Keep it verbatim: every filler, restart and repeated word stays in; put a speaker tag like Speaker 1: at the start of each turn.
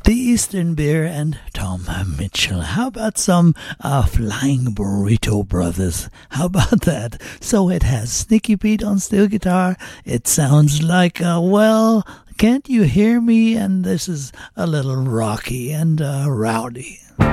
Speaker 1: The Eastern Beer and Tom Mitchell. How about some uh, Flying Burrito Brothers? How about that? So it has Sneaky Pete on steel guitar. It sounds like, uh, well, can't you hear me? And this is a little rocky and uh, rowdy.